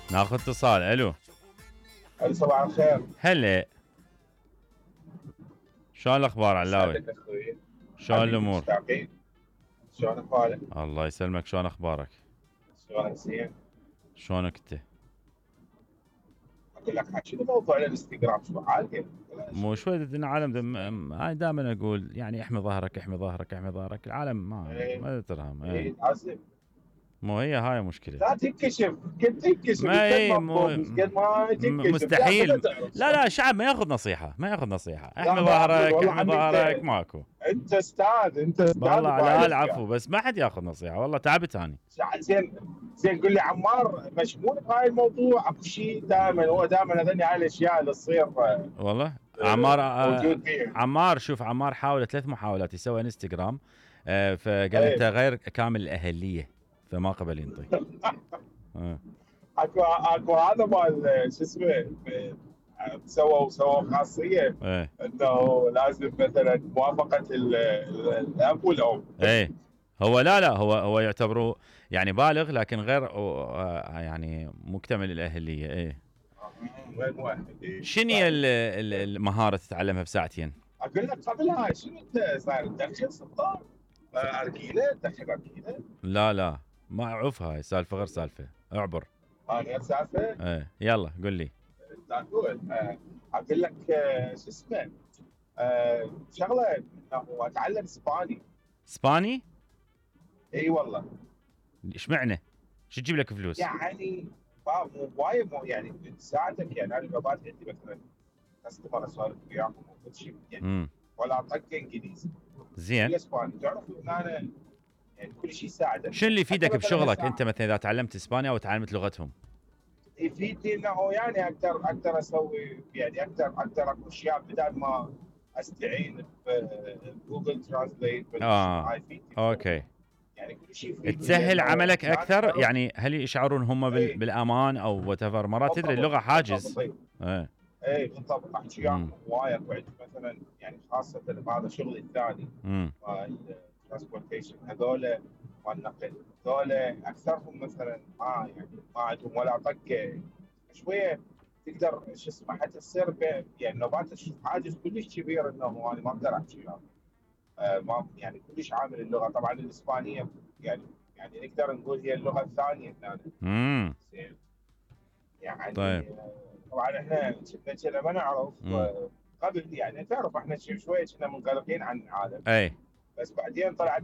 ناخذ اتصال. الو صباح الخير. هلا، شلون الاخبار علاوي؟ سعدك اخوي. شلون حبيبي الامور؟ مشتاقين. شلون احوالك؟ الله يسلمك، شلون اخبارك؟ شلونك زين؟ شلونك انت؟ اقول لك شنو موضوع الانستغرام شو عالقه؟ مو شوي العالم انا دائما اقول يعني احمي ظهرك احمي ظهرك احمي ظهرك، العالم ما ترهم. ايه لازم. مو هي هاي مشكله. لا تنكشف، قد تنكشف ما قد هي ما تضوج قد ما تنكشف مستحيل. لا تعرف. لا شعب ما ياخذ نصيحه، ما ياخذ نصيحه. لا احمي ما اقول ظهرك والله احمي عنك. ظهرك ماكو. انت استاذ، انت استاذ والله بهاي لا الاشياء. العفو، بس ما حد ياخذ نصيحه، والله تعبت اني. زين زين قول لي عمار مشغول بهاي الموضوع اكو شيء دائما هو دائما هذني هاي الاشياء اللي تصير والله عمار موجود فيه. عمار شوف، عمار حاول 3 محاولات يسوي انستغرام، فقال أيه. انت غير كامل الاهليه، فما قبل ينطي. اكو هذا مال شو اسمه، سووا خاصيه ايه انه لازم مثلا موافقه الاب والام. ايه. هو لا هو يعتبره يعني بالغ، لكن غير يعني مكتمل الاهليه. ايه. غير واحد. شنو هي المهاره تتعلمها بساعتين؟ اقول لك قبل هاي شنو انت صار تدخل سلطان؟ ارجيله تدخل ارجيله؟ لا ما اعرف، هاي سالفه غير سالفه، اعبر. غير سالفه؟ ايه يلا قل لي. لا تقول. اقول لك شو اسمه، شغله انه اتعلم اسباني. اسباني؟ اي والله. ايش معنى؟ شو تجيب لك فلوس؟ يعني مو وايد، مو يعني تساعدك. يعني انا مرات عندي مثلا كاستمر اسولف وياهم وكل شيء يعني ولا اطق انجليزي زين. اسباني. تعرف ان انا يعني كل شيء يساعدك. شنو اللي يفيدك بشغلك انت مثلا اذا تعلمت اسبانيا او تعلمت لغتهم؟ يفيدني انه يعني اقدر اسوي، يعني اقدر اكو اشياء بدل ما استعين بجوجل ترانسليت. هاي يفيدني اوكي. يعني كل شيء يفيدني. تسهل عملك اكثر، يعني يعني هل يشعرون هم بالامان او وات ايفر؟ مرات تدري اللغه حاجز. ايه بالضبط. احكي وياهم هوايه وعندي مثلا يعني خاصه هذا شغلي الثاني مال الترانسبورتيشن. هذول مال النقل هذول اكثرهم مثلا ما يعني ما عندهم ولا طق شويه. تقدر شو اسمه حتى تصير يعني نوبات حاجز كلش كبير انه انا ما اقدر احكي وياهم. ما يعني كلش عامل اللغه. طبعا الاسبانيه يعني نقدر نقول هي اللغه الثانيه هنا. زين يعني طيب. طبعا احنا كنا ما نعرف قبل، يعني تعرف احنا شويه كنا منقلقين عن العالم. اي. بس بعدين طلعت